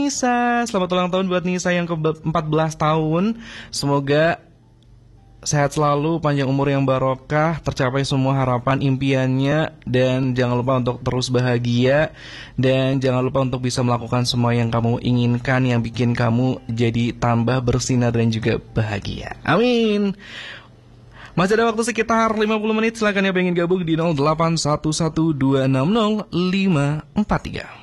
Nisa. Selamat ulang tahun buat Nisa yang ke-14 tahun. Semoga sehat selalu, panjang umur yang barokah, tercapai semua harapan impiannya, dan jangan lupa untuk terus bahagia, dan jangan lupa untuk bisa melakukan semua yang kamu inginkan, yang bikin kamu jadi tambah bersinar dan juga bahagia. Amin. Masih ada waktu sekitar 50 menit. Silakan yang pengen gabung di 0811260543.